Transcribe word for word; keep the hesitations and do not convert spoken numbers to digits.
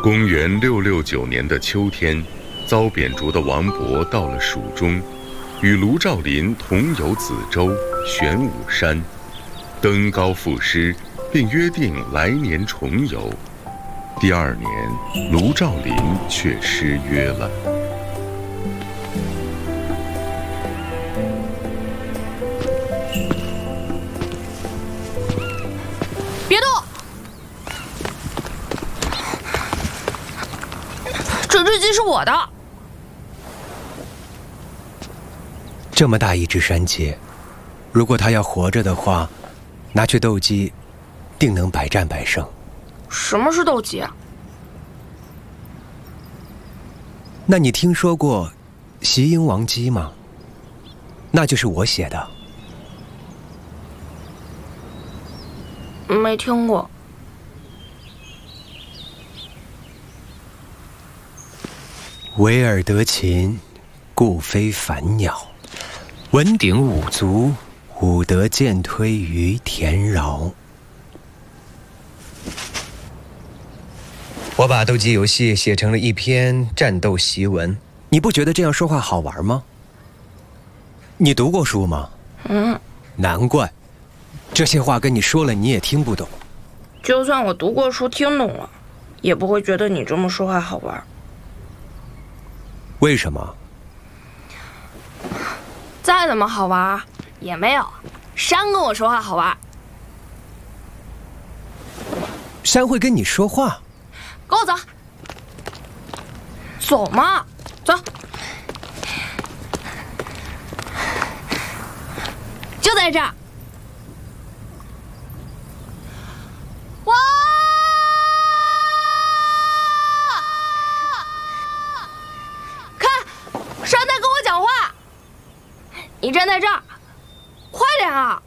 公元六六九年的秋天，遭贬逐的王勃到了蜀中，与卢照邻同游梓州、玄武山，登高赋诗，并约定来年重游。第二年，卢照邻却失约了。 别动！这只鸡是我的。 这么大一只山鸡，如果它要活着的话，拿去斗鸡，定能百战百胜。 什么是斗鸡啊？ 那你听说过《袭鹰王姬》吗？那就是我写的。 没听过。 维尔德禽，故非凡鸟。文鼎武足，武德渐推于田饶。我把斗鸡游戏写成了一篇战斗檄文，你不觉得这样说话好玩吗？你读过书吗？ 嗯。 难怪，这些话跟你说了你也听不懂。 就算我读过书听懂了，也不会觉得你这么说话好玩。 为什么？ 再怎么好玩也没有山跟我说话好玩。 山会跟你说话？ 跟我走，走嘛，走，就在这儿。哇！看，山在跟我讲话。你站在这儿，快点啊！